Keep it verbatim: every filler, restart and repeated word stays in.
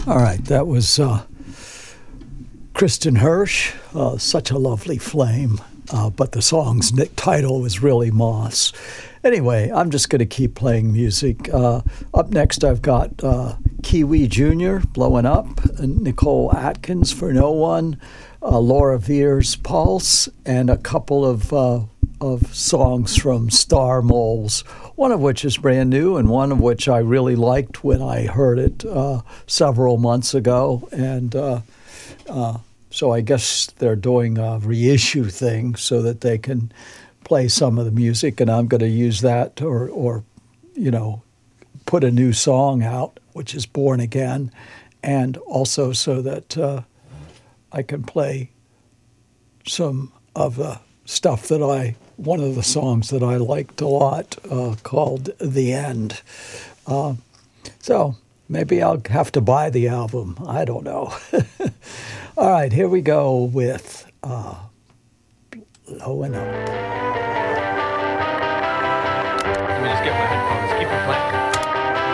All right, that was uh, Kristen Hirsch, uh, Such a Lovely Flame, uh, but the song's title was really Moss. Anyway, I'm just going to keep playing music. Uh, up next, I've got uh, Kiwi Junior, Blowing Up, and Nicole Atkins, For No One, uh, Laura Veer's Pulse, and a couple of uh, of songs from Star Moles, one of which is brand new and one of which I really liked when I heard it uh, several months ago. And uh, uh, so I guess they're doing a reissue thing so that they can play some of the music, and I'm going to use that or, or, you know, put a new song out, which is Born Again, and also so that uh, I can play some of the stuff that I, one of the songs that I liked a lot uh, called The End. Uh, so maybe I'll have to buy the album. I don't know. All right, here we go with uh, Blowing Up.